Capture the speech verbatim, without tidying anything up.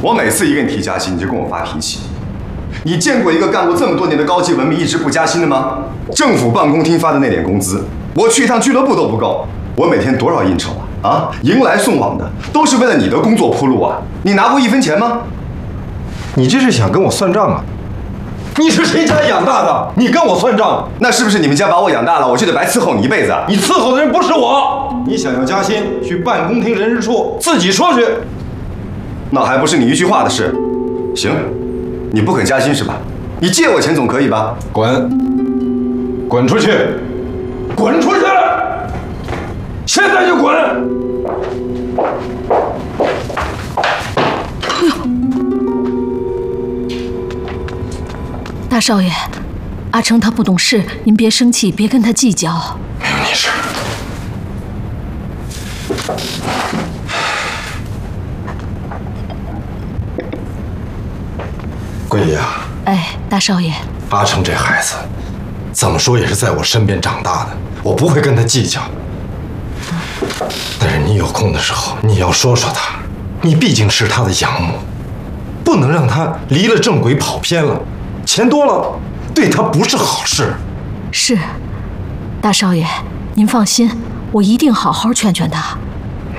我每次一跟你提加薪，你就跟我发脾气。你见过一个干过这么多年的高级文秘一直不加薪的吗？政府办公厅发的那点工资，我去一趟俱乐部都不够。我每天多少应酬啊啊，迎来送往的，都是为了你的工作铺路啊！你拿过一分钱吗？ 你这是想跟我算账啊？你是谁家养大的？你跟我算账？ 那是不是你们家把我养大了，我就得白伺候你一辈子啊？ 你伺候的人不是我。你想要加薪，去办公厅人事处自己说去。 那还不是你一句话的事。行，你不肯加薪是吧？你借我钱总可以吧？ 滚！滚出去！滚出去！现在就滚！ 哎呦！大少爷，阿成他不懂事，您别生气，别跟他计较。 没有你事。桂姨啊！ 哎，大少爷， 阿成这孩子，怎么说也是在我身边长大的，我不会跟他计较。但是你有空的时候，你要说说他，你毕竟是他的养母，不能让他离了正轨跑偏了，钱多了对他不是好事。 是，大少爷，您放心，我一定好好劝劝他。